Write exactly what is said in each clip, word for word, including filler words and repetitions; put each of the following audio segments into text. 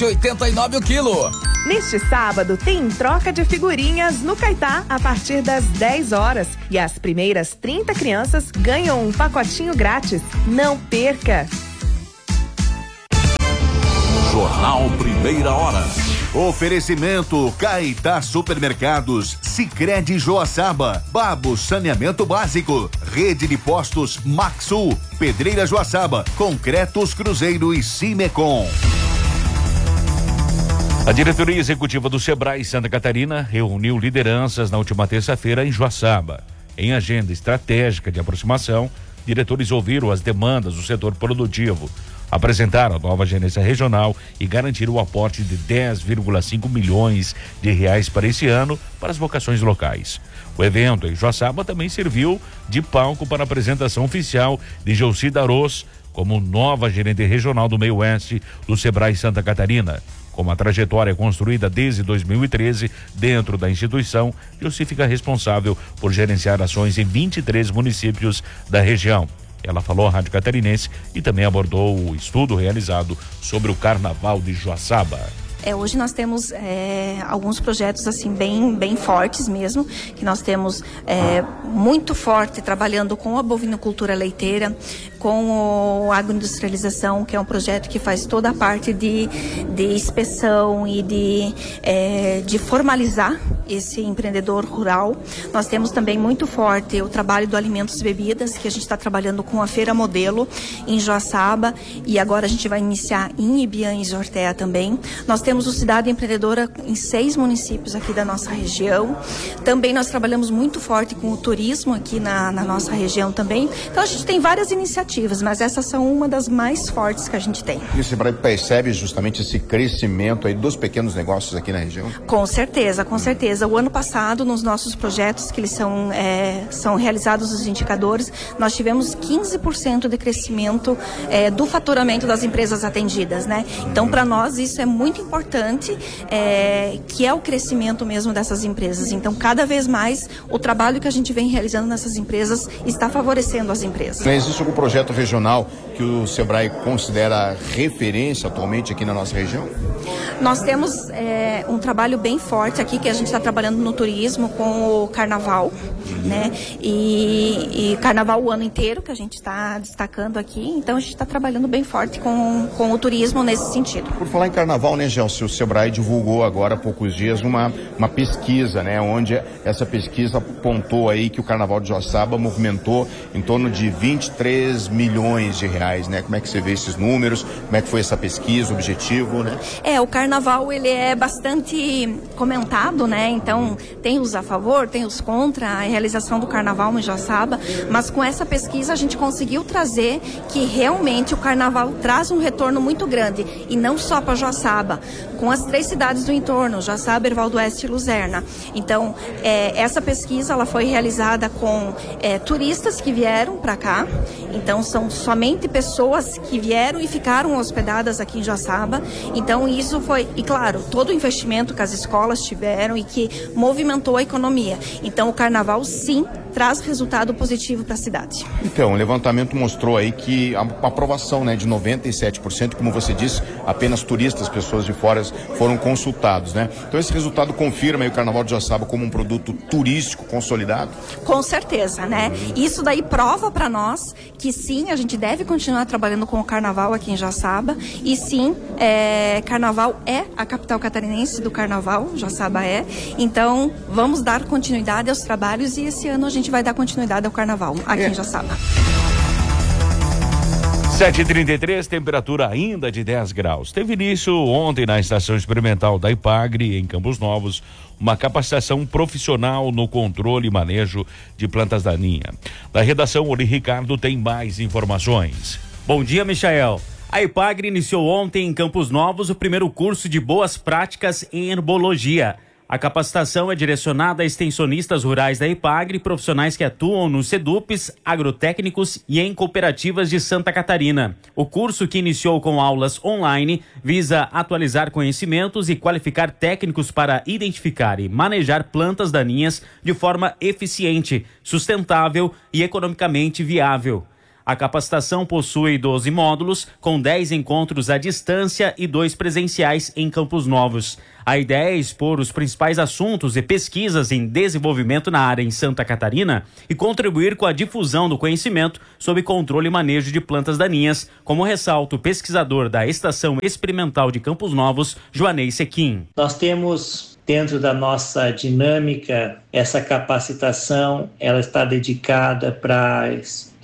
sete e oitenta e nove o quilo. Neste sábado tem troca de figurinhas no Caetá a partir das dez horas e as primeiras trinta crianças ganham um pacotinho grátis. Não perca! Jornal Primeira Hora. Oferecimento Caetá Supermercados, Sicredi Joaçaba, Babo Saneamento Básico, Rede de Postos Maxul, Pedreira Joaçaba, Concretos Cruzeiro e Cimecom. A diretoria executiva do Sebrae Santa Catarina reuniu lideranças na última terça-feira em Joaçaba. Em agenda estratégica de aproximação, diretores ouviram as demandas do setor produtivo, apresentaram a nova gerência regional e garantiram o aporte de dez vírgula cinco milhões de reais para esse ano para as vocações locais. O evento em Joaçaba também serviu de palco para a apresentação oficial de Gelcida Aros como nova gerente regional do Meio Oeste do Sebrae Santa Catarina. Com uma trajetória construída desde dois mil e treze dentro da instituição, Gelci fica responsável por gerenciar ações em vinte e três municípios da região. Ela falou à Rádio Catarinense e também abordou o estudo realizado sobre o Carnaval de Joaçaba. É, hoje nós temos é, alguns projetos assim bem, bem fortes mesmo, que nós temos é, muito forte trabalhando com a bovinocultura leiteira, com a agroindustrialização, que é um projeto que faz toda a parte de, de inspeção e de, é, de formalizar esse empreendedor rural. Nós temos também muito forte o trabalho do alimentos e bebidas, que a gente está trabalhando com a Feira Modelo em Joaçaba e agora a gente vai iniciar em Ibiã e Jortéa também. Nós temos o Cidade Empreendedora em seis municípios aqui da nossa região. Também nós trabalhamos muito forte com o turismo aqui na, na nossa região também. Então a gente tem várias iniciativas, mas essas são uma das mais fortes que a gente tem. E o Sebrae percebe justamente esse crescimento aí dos pequenos negócios aqui na região? Com certeza, com certeza. O ano passado, nos nossos projetos, que eles são, é, são realizados os indicadores, nós tivemos quinze por cento de crescimento é, do faturamento das empresas atendidas, né? Então, para nós, isso é muito importante, é, que é o crescimento mesmo dessas empresas. Então, cada vez mais, o trabalho que a gente vem realizando nessas empresas está favorecendo as empresas. Existe algum projeto regional que o Sebrae considera referência atualmente aqui na nossa região? Nós temos é, um trabalho bem forte aqui, que a gente está trabalhando no turismo com o carnaval, né? E, e carnaval o ano inteiro, que a gente está destacando aqui. Então, a gente está trabalhando bem forte com, com o turismo nesse sentido. Por falar em carnaval, né, Gelci, o Sebrae divulgou agora há poucos dias uma, uma pesquisa, né? Onde essa pesquisa apontou aí que o carnaval de Joaçaba movimentou em torno de vinte e três milhões de reais, né? Como é que você vê esses números? Como é que foi essa pesquisa, o objetivo, né? É, o carnaval, ele é bastante comentado, né? Então, tem os a favor, tem os contra a realização do carnaval em Joaçaba, mas com essa pesquisa a gente conseguiu trazer que realmente o carnaval traz um retorno muito grande, e não só para Joaçaba, com as três cidades do entorno, Joaçaba, Erval do Oeste e Luzerna. Então, é, essa pesquisa, ela foi realizada com é, turistas que vieram para cá, então são somente pessoas que vieram e ficaram hospedadas aqui em Joaçaba. Então, isso foi, e claro, todo o investimento que as escolas tiveram e que movimentou a economia. Então, o carnaval, sim, traz resultado positivo para a cidade. Então, o levantamento mostrou aí que a aprovação, né, de noventa e sete por cento, como você disse, apenas turistas, pessoas de fora foram consultados, né? Então, esse resultado confirma aí o Carnaval de Joaçaba como um produto turístico consolidado? Com certeza, né? Isso daí prova para nós que sim, a gente deve continuar trabalhando com o Carnaval aqui em Joaçaba, e sim, é, Carnaval é a capital catarinense do Carnaval, Joaçaba é. Então, vamos dar continuidade aos trabalhos, e esse ano a gente A gente vai dar continuidade ao carnaval aqui é. em Joaçaba. sete e trinta e três, temperatura ainda de dez graus. Teve início ontem na estação experimental da Ipagre, em Campos Novos, uma capacitação profissional no controle e manejo de plantas daninhas. Da redação, Oli Ricardo tem mais informações. Bom dia, Michael. A Ipagre iniciou ontem em Campos Novos o primeiro curso de boas práticas em herbologia. A capacitação é direcionada a extensionistas rurais da Ipagre, profissionais que atuam nos SEDUPs, agrotécnicos e em cooperativas de Santa Catarina. O curso, que iniciou com aulas online, visa atualizar conhecimentos e qualificar técnicos para identificar e manejar plantas daninhas de forma eficiente, sustentável e economicamente viável. A capacitação possui doze módulos, com dez encontros à distância e dois presenciais em Campos Novos. A ideia é expor os principais assuntos e pesquisas em desenvolvimento na área em Santa Catarina e contribuir com a difusão do conhecimento sobre controle e manejo de plantas daninhas, como ressalta o pesquisador da Estação Experimental de Campos Novos, Joanei Sequim. Nós temos dentro da nossa dinâmica essa capacitação, ela está dedicada para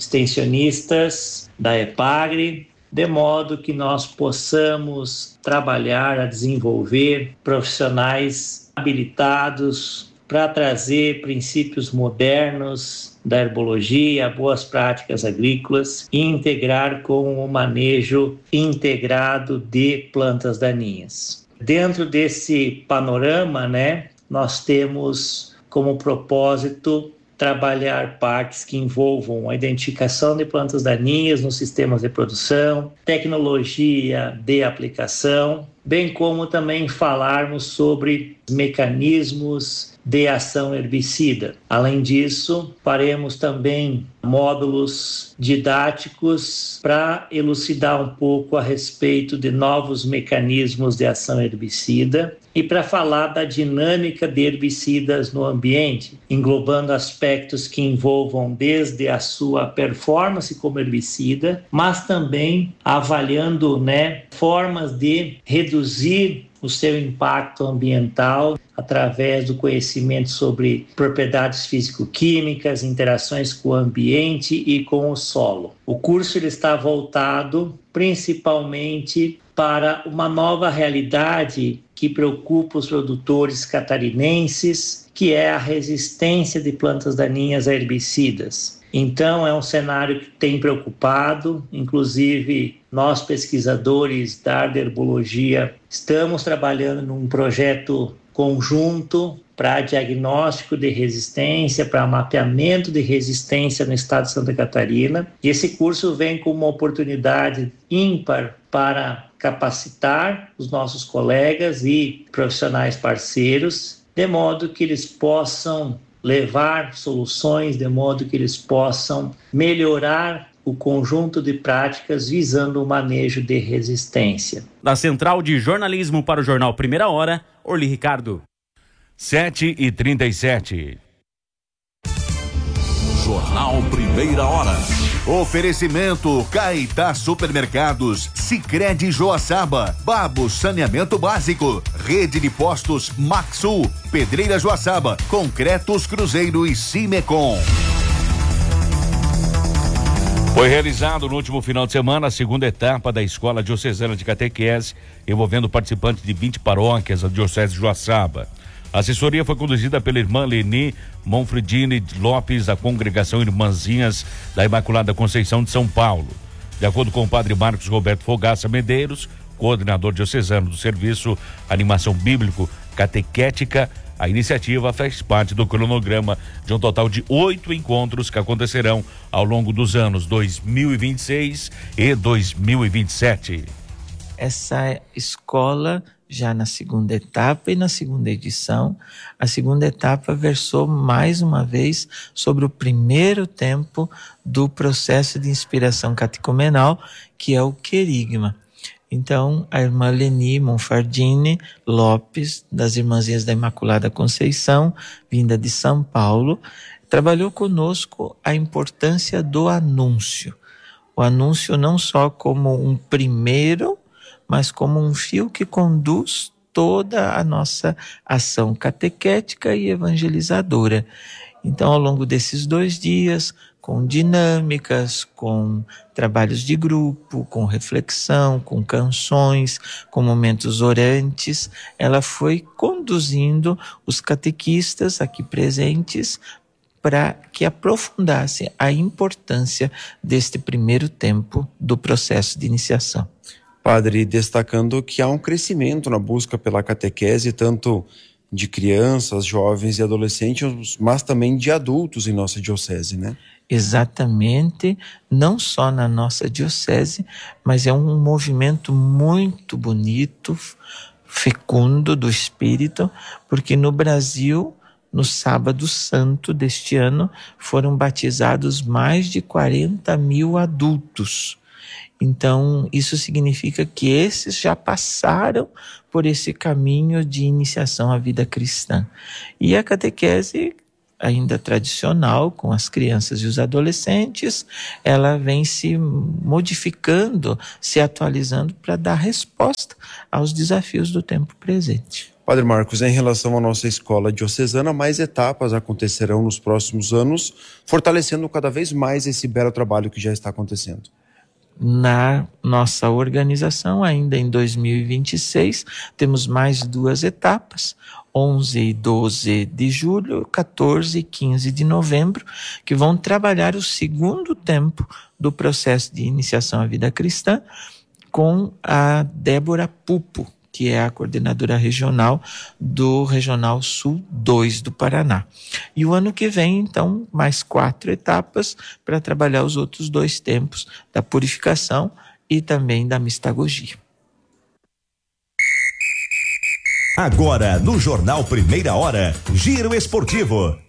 extensionistas da EPAGRE, de modo que nós possamos trabalhar a desenvolver profissionais habilitados para trazer princípios modernos da herbologia, boas práticas agrícolas e integrar com o manejo integrado de plantas daninhas. Dentro desse panorama, né, nós temos como propósito trabalhar partes que envolvam a identificação de plantas daninhas nos sistemas de produção, tecnologia de aplicação, bem como também falarmos sobre mecanismos de ação herbicida. Além disso, faremos também módulos didáticos para elucidar um pouco a respeito de novos mecanismos de ação herbicida e para falar da dinâmica de herbicidas no ambiente, englobando aspectos que envolvam desde a sua performance como herbicida, mas também avaliando, né, formas de reduzir o seu impacto ambiental através do conhecimento sobre propriedades físico-químicas, interações com o ambiente e com o solo. O curso ele está voltado principalmente para uma nova realidade que preocupa os produtores catarinenses, que é a resistência de plantas daninhas a herbicidas. Então, é um cenário que tem preocupado, inclusive nós pesquisadores da área de herbologia estamos trabalhando num projeto conjunto para diagnóstico de resistência, para mapeamento de resistência no estado de Santa Catarina. E esse curso vem com uma oportunidade ímpar para capacitar os nossos colegas e profissionais parceiros, de modo que eles possam levar soluções, de modo que eles possam melhorar o conjunto de práticas visando o manejo de resistência. Da Central de Jornalismo para o Jornal Primeira Hora, Orli Ricardo. sete e trinta e sete. Jornal Primeira Hora. Oferecimento Caetá Supermercados, Sicredi Joaçaba, Babo Saneamento Básico, Rede de Postos Maxul, Pedreira Joaçaba, Concretos Cruzeiro e Cimecom. Foi realizado no último final de semana a segunda etapa da Escola Diocesana de Catequese, envolvendo participantes de vinte paróquias da Diocese de Joaçaba. A assessoria foi conduzida pela irmã Leni Monfredini Lopes, da Congregação Irmãzinhas da Imaculada Conceição de São Paulo. De acordo com o padre Marcos Roberto Fogaça Medeiros, coordenador diocesano do Serviço Animação Bíblico Catequética, a iniciativa faz parte do cronograma de um total de oito encontros que acontecerão ao longo dos anos dois mil e vinte e seis e dois mil e vinte e sete. Essa escola, já na segunda etapa e na segunda edição, a segunda etapa versou mais uma vez sobre o primeiro tempo do processo de inspiração catecumenal, que é o querigma. Então, a irmã Leni Monfardini Lopes, das Irmãzinhas da Imaculada Conceição, vinda de São Paulo, trabalhou conosco a importância do anúncio. O anúncio não só como um primeiro, mas como um fio que conduz toda a nossa ação catequética e evangelizadora. Então, ao longo desses dois dias, com dinâmicas, com trabalhos de grupo, com reflexão, com canções, com momentos orantes, ela foi conduzindo os catequistas aqui presentes para que aprofundassem a importância deste primeiro tempo do processo de iniciação. Padre, destacando que há um crescimento na busca pela catequese, tanto de crianças, jovens e adolescentes, mas também de adultos em nossa diocese, né? Exatamente, não só na nossa diocese, mas é um movimento muito bonito, fecundo do Espírito, porque no Brasil no sábado santo deste ano, foram batizados mais de quarenta mil adultos. Então, isso significa que esses já passaram por esse caminho de iniciação à vida cristã. E a catequese, ainda tradicional, com as crianças e os adolescentes, ela vem se modificando, se atualizando para dar resposta aos desafios do tempo presente. Padre Marcos, em relação à nossa escola diocesana, mais etapas acontecerão nos próximos anos, fortalecendo cada vez mais esse belo trabalho que já está acontecendo. Na nossa organização, ainda em dois mil e vinte e seis, temos mais duas etapas, onze e doze de julho, quatorze e quinze de novembro, que vão trabalhar o segundo tempo do processo de iniciação à vida cristã com a Débora Pupo, que é a coordenadora regional do Regional Sul dois do Paraná. E o ano que vem, então, mais quatro etapas para trabalhar os outros dois tempos da purificação e também da mistagogia. Agora, no Jornal Primeira Hora, Giro Esportivo.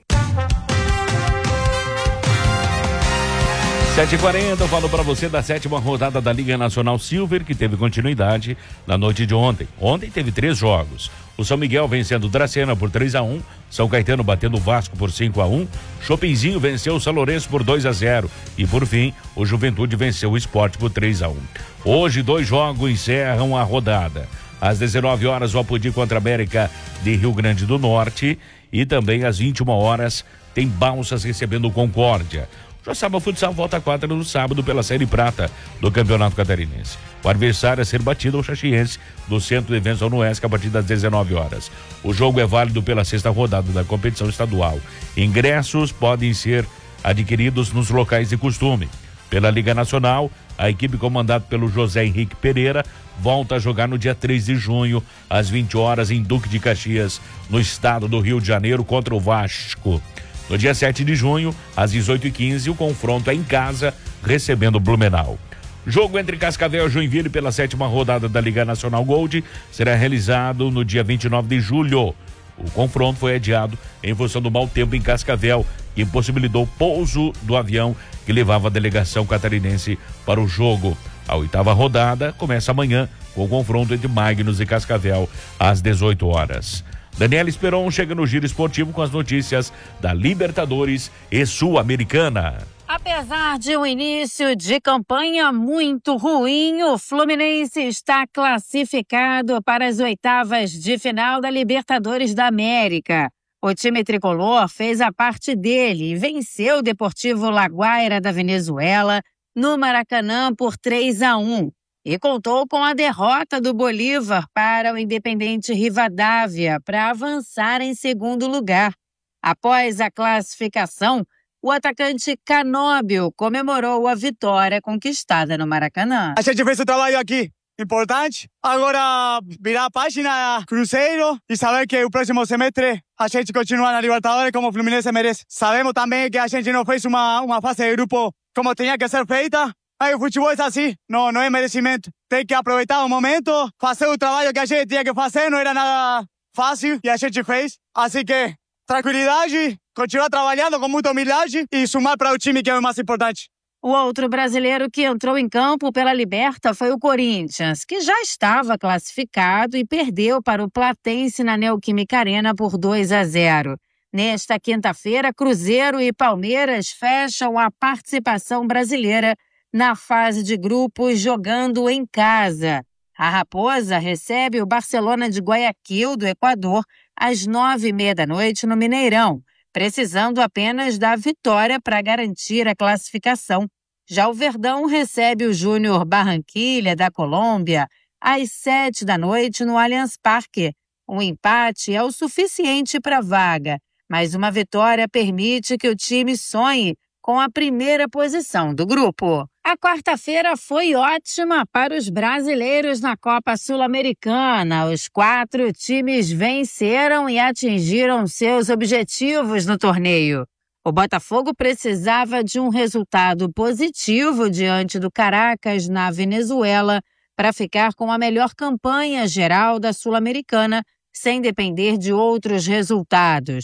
sete e quarenta, eu falo para você da sétima rodada da Liga Nacional Silver, que teve continuidade na noite de ontem. Ontem teve três jogos. O São Miguel vencendo o Dracena por três a um, São Caetano batendo o Vasco por cinco a um, Chopinzinho venceu o São Lourenço por dois a zero e, por fim, o Juventude venceu o Sport por três a um. Hoje, dois jogos encerram a rodada. Às dezenove horas, o Apodi contra a América de Rio Grande do Norte e também às vinte e uma horas tem Balsas recebendo o Concórdia. Joaçaba Futsal volta a quadra no sábado pela Série Prata do Campeonato Catarinense. O adversário a ser batido é o Xaxiense do Centro de Eventos Onuesc a partir das dezenove horas. O jogo é válido pela sexta rodada da competição estadual. Ingressos podem ser adquiridos nos locais de costume. Pela Liga Nacional, a equipe comandada pelo José Henrique Pereira volta a jogar no dia três de junho, às vinte horas, em Duque de Caxias, no estado do Rio de Janeiro, contra o Vasco. No dia sete de junho, às dezoito e quinze, o confronto é em casa, recebendo o Blumenau. Jogo entre Cascavel e Joinville pela sétima rodada da Liga Nacional Gold será realizado no dia vinte e nove de julho. O confronto foi adiado em função do mau tempo em Cascavel, que impossibilitou o pouso do avião que levava a delegação catarinense para o jogo. A oitava rodada começa amanhã com o confronto entre Magnus e Cascavel às dezoito horas. Daniela Esperon chega no Giro Esportivo com as notícias da Libertadores e Sul-Americana. Apesar de um início de campanha muito ruim, o Fluminense está classificado para as oitavas de final da Libertadores da América. O time tricolor fez a parte dele e venceu o Deportivo Laguaira da Venezuela no Maracanã por três a um. E contou com a derrota do Bolívar para o Independente Rivadavia para avançar em segundo lugar. Após a classificação, o atacante Canóbio comemorou a vitória conquistada no Maracanã. A gente fez o trabalho aqui, importante. Agora virar a página Cruzeiro e saber que o próximo semestre a gente continua na Libertadores como o Fluminense merece. Sabemos também que a gente não fez uma, uma fase de grupo como tinha que ser feita. Aí o futebol é assim, não, não é merecimento. Tem que aproveitar o momento, fazer o trabalho que a gente tinha que fazer, não era nada fácil e a gente fez. Assim que, tranquilidade, continuar trabalhando com muita humildade e sumar para o time que é o mais importante. O outro brasileiro que entrou em campo pela Liberta foi o Corinthians, que já estava classificado e perdeu para o Platense na Neoquímica Arena por dois a zero. Nesta quinta-feira, Cruzeiro e Palmeiras fecham a participação brasileira na fase de grupos jogando em casa. A Raposa recebe o Barcelona de Guayaquil, do Equador, às nove e meia da noite no Mineirão, precisando apenas da vitória para garantir a classificação. Já o Verdão recebe o Júnior Barranquilla, da Colômbia, às sete da noite no Allianz Parque. Um empate é o suficiente para a vaga, mas uma vitória permite que o time sonhe com a primeira posição do grupo. A quarta-feira foi ótima para os brasileiros na Copa Sul-Americana. Os quatro times venceram e atingiram seus objetivos no torneio. O Botafogo precisava de um resultado positivo diante do Caracas, na Venezuela, para ficar com a melhor campanha geral da Sul-Americana, sem depender de outros resultados.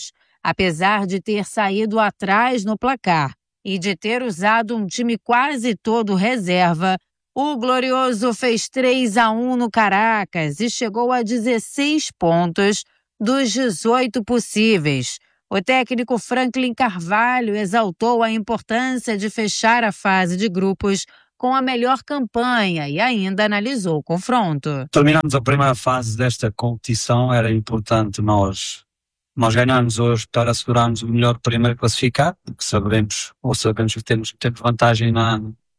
Apesar de ter saído atrás no placar e de ter usado um time quase todo reserva, o Glorioso fez três a um no Caracas e chegou a dezesseis pontos dos dezoito possíveis. O técnico Franklin Carvalho exaltou a importância de fechar a fase de grupos com a melhor campanha e ainda analisou o confronto. Terminamos a primeira fase desta competição, era importante nós, nós ganharmos hoje para assegurarmos o melhor primeiro classificado, porque sabemos, ou sabemos que temos, temos vantagem na,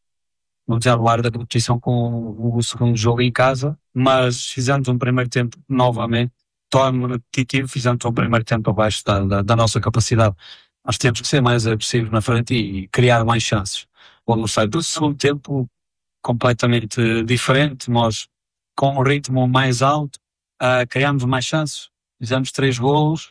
no desenrolar da competição com o, o segundo jogo em casa, mas fizemos um primeiro tempo novamente, torno repetitivo, fizemos um primeiro tempo abaixo da, da, da nossa capacidade. Nós temos que ser mais agressivos na frente e criar mais chances. Vamos sair do segundo tempo completamente diferente, nós com um ritmo mais alto, uh, criamos mais chances, fizemos três golos,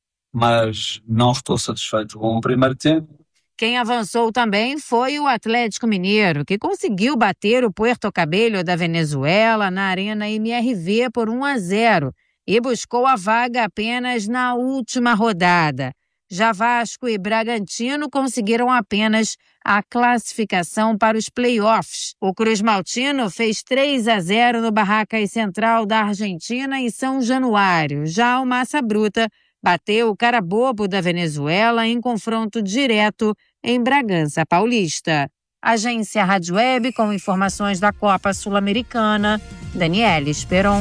mas não estou satisfeito com o primeiro tempo. Quem avançou também foi o Atlético Mineiro, que conseguiu bater o Puerto Cabello da Venezuela na Arena M R V por um a zero e buscou a vaga apenas na última rodada. Já Vasco e Bragantino conseguiram apenas a classificação para os playoffs. O Cruz Maltino fez três a zero no Barracas Central da Argentina em São Januário. Já o Massa Bruta bateu o Carabobo da Venezuela em confronto direto em Bragança Paulista. Agência Rádio Web com informações da Copa Sul-Americana, Daniela Esperon.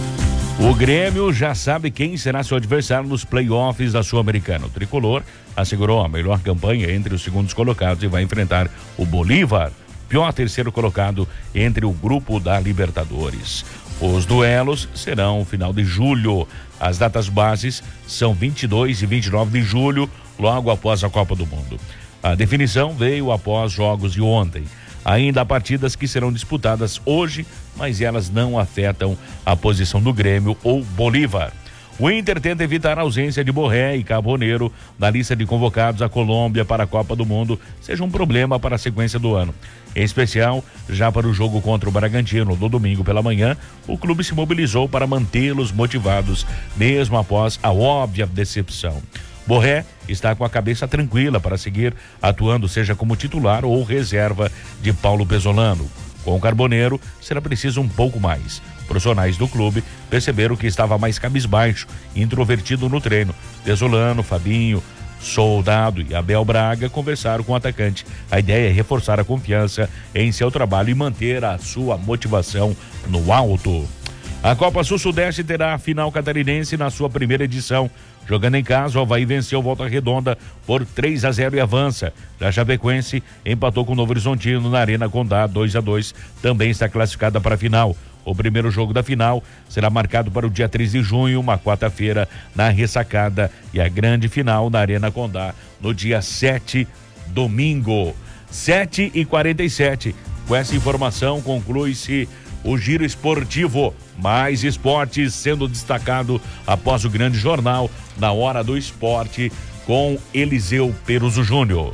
O Grêmio já sabe quem será seu adversário nos playoffs da Sul-Americana. O tricolor assegurou a melhor campanha entre os segundos colocados e vai enfrentar o Bolívar, pior terceiro colocado entre o grupo da Libertadores. Os duelos serão no final de julho. As datas bases são vinte e dois e vinte e nove de julho, logo após a Copa do Mundo. A definição veio após jogos de ontem. Ainda há partidas que serão disputadas hoje, mas elas não afetam a posição do Grêmio ou Bolívar. O Inter tenta evitar a ausência de Borré e Carboneiro na lista de convocados à Colômbia para a Copa do Mundo, seja um problema para a sequência do ano. Em especial, já para o jogo contra o Bragantino no domingo pela manhã, o clube se mobilizou para mantê-los motivados, mesmo após a óbvia decepção. Borré está com a cabeça tranquila para seguir atuando, seja como titular ou reserva de Paulo Pesolano. Com o Carboneiro, será preciso um pouco mais. Profissionais do clube perceberam que estava mais cabisbaixo e introvertido no treino. Pesolano, Fabinho, Soldado e Abel Braga conversaram com o atacante. A ideia é reforçar a confiança em seu trabalho e manter a sua motivação no alto. A Copa Sul-Sudeste terá a final catarinense na sua primeira edição. Jogando em casa, o Avaí venceu Volta Redonda por três a zero e avança. Já Chapecoense empatou com o Novo Horizontino na Arena Condá dois a dois, também está classificada para a final. O primeiro jogo da final será marcado para o dia três de junho, uma quarta-feira, na Ressacada, e a grande final na Arena Condá no dia sete, domingo. sete e quarenta e sete. Com essa informação conclui-se o Giro Esportivo. Mais esportes sendo destacado após o grande jornal na Hora do Esporte com Eliseu Peruso Júnior.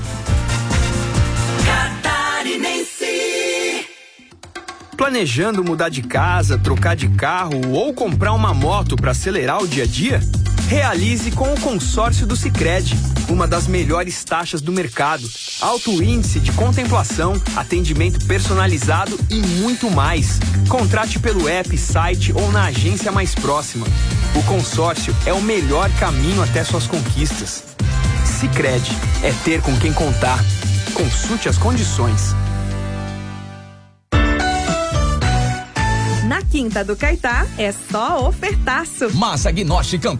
Planejando mudar de casa, trocar de carro ou comprar uma moto para acelerar o dia a dia? Realize com o consórcio do Sicredi, uma das melhores taxas do mercado, alto índice de contemplação, atendimento personalizado e muito mais. Contrate pelo app, site ou na agência mais próxima. O consórcio é o melhor caminho até suas conquistas. Sicredi, é ter com quem contar. Consulte as condições. Na Quinta do Caetá é só ofertaço. Massa Gnostic Campina